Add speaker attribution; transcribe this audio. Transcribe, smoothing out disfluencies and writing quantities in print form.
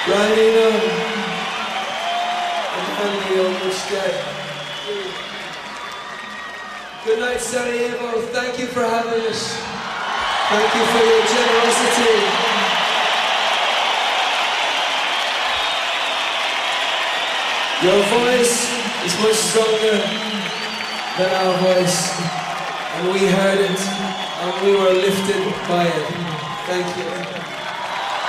Speaker 1: Ryanino and Andy Olmsted. Good night, Sarajevo. Thank you for having us. Thank you for your generosity. Your voice is much stronger than our voice, and we heard it, and we were lifted by it. Thank you.